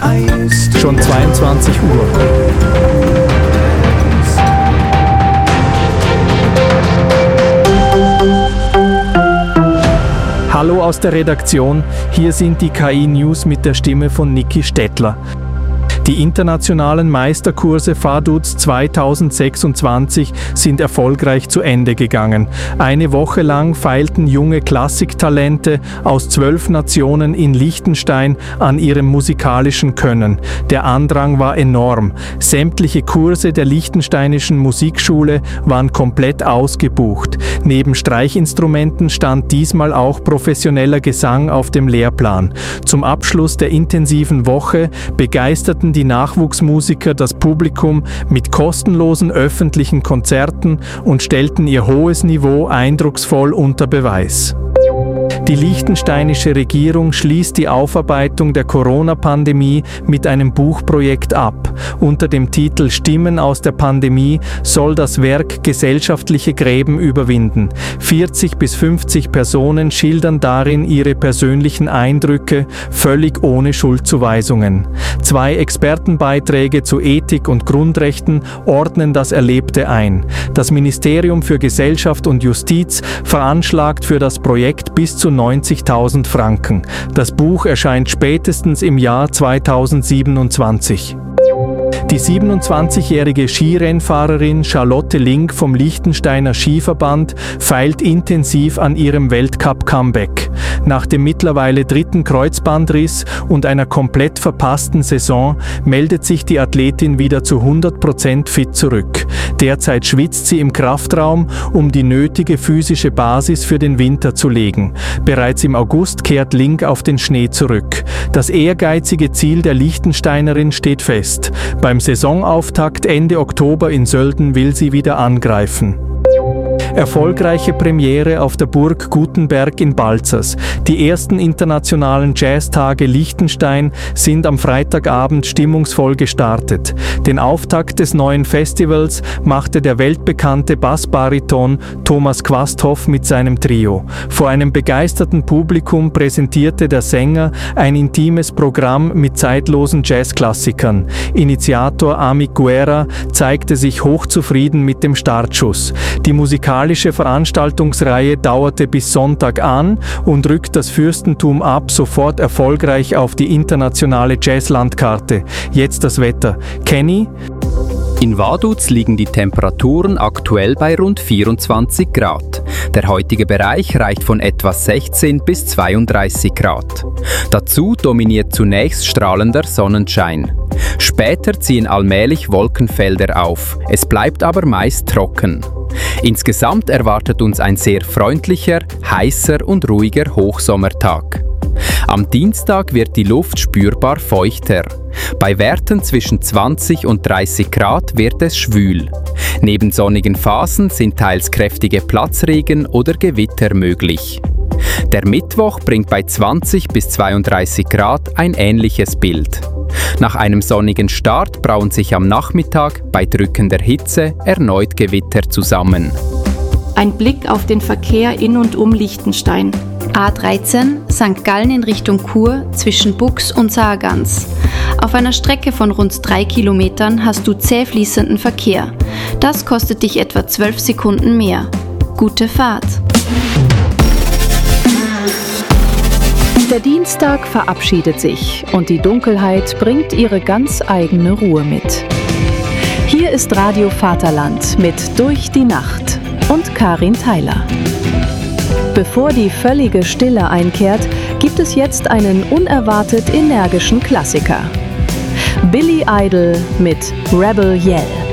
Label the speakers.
Speaker 1: Schon 22 Uhr. Hallo aus der Redaktion, hier sind die KI-News mit der Stimme von Niki Stettler. Die internationalen Meisterkurse FADUZ 2026 sind erfolgreich zu Ende gegangen. Eine Woche lang feilten junge Klassiktalente aus 12 Nationen in Liechtenstein an ihrem musikalischen Können. Der Andrang war enorm. Sämtliche Kurse der Liechtensteinischen Musikschule waren komplett ausgebucht. Neben Streichinstrumenten stand diesmal auch professioneller Gesang auf dem Lehrplan. Zum Abschluss der intensiven Woche begeisterten die Nachwuchsmusiker das Publikum mit kostenlosen öffentlichen Konzerten und stellten ihr hohes Niveau eindrucksvoll unter Beweis. Die liechtensteinische Regierung schließt die Aufarbeitung der Corona-Pandemie mit einem Buchprojekt ab. Unter dem Titel Stimmen aus der Pandemie soll das Werk gesellschaftliche Gräben überwinden. 40 bis 50 Personen schildern darin ihre persönlichen Eindrücke, völlig ohne Schuldzuweisungen. 2 Expertenbeiträge zu Ethik und Grundrechten ordnen das Erlebte ein. Das Ministerium für Gesellschaft und Justiz veranschlagt für das Projekt bis zu 90.000 Franken. Das Buch erscheint spätestens im Jahr 2027. Die 27-jährige Skirennfahrerin Charlotte Link vom Liechtensteiner Skiverband feilt intensiv an ihrem Weltcup-Comeback. Nach dem mittlerweile 3. Kreuzbandriss und einer komplett verpassten Saison meldet sich die Athletin wieder zu 100% fit zurück. Derzeit schwitzt sie im Kraftraum, um die nötige physische Basis für den Winter zu legen. Bereits im August kehrt Link auf den Schnee zurück. Das ehrgeizige Ziel der Liechtensteinerin steht fest. Beim Saisonauftakt Ende Oktober in Sölden will sie wieder angreifen. Erfolgreiche Premiere auf der Burg Gutenberg in Balzers. Die ersten internationalen Jazztage Liechtenstein sind am Freitagabend stimmungsvoll gestartet. Den Auftakt des neuen Festivals machte der weltbekannte Bassbariton Thomas Quasthoff mit seinem Trio. Vor einem begeisterten Publikum präsentierte der Sänger ein intimes Programm mit zeitlosen Jazzklassikern. Initiator Amik Guerra zeigte sich hochzufrieden mit dem Startschuss. Die musikalische Veranstaltungsreihe dauerte bis Sonntag an und rückt das Fürstentum ab sofort erfolgreich auf die internationale Jazzlandkarte. Jetzt das Wetter. Kenny?
Speaker 2: In Vaduz liegen die Temperaturen aktuell bei rund 24 Grad. Der heutige Bereich reicht von etwa 16 bis 32 Grad. Dazu dominiert zunächst strahlender Sonnenschein. Später ziehen allmählich Wolkenfelder auf. Es bleibt aber meist trocken. Insgesamt erwartet uns ein sehr freundlicher, heißer und ruhiger Hochsommertag. Am Dienstag wird die Luft spürbar feuchter. Bei Werten zwischen 20 und 30 Grad wird es schwül. Neben sonnigen Phasen sind teils kräftige Platzregen oder Gewitter möglich. Der Mittwoch bringt bei 20 bis 32 Grad ein ähnliches Bild. Nach einem sonnigen Start brauen sich am Nachmittag bei drückender Hitze erneut Gewitter zusammen.
Speaker 3: Ein Blick auf den Verkehr in und um Liechtenstein. A13 St. Gallen in Richtung Chur zwischen Bux und Sargans. Auf einer Strecke von rund 3 Kilometern hast du zäh fließenden Verkehr. Das kostet dich etwa 12 Sekunden mehr. Gute Fahrt!
Speaker 4: Der Dienstag verabschiedet sich und die Dunkelheit bringt ihre ganz eigene Ruhe mit. Hier ist Radio Vaterland mit Durch die Nacht und Karin Theiler. Bevor die völlige Stille einkehrt, gibt es jetzt einen unerwartet energischen Klassiker. Billy Idol mit Rebel Yell.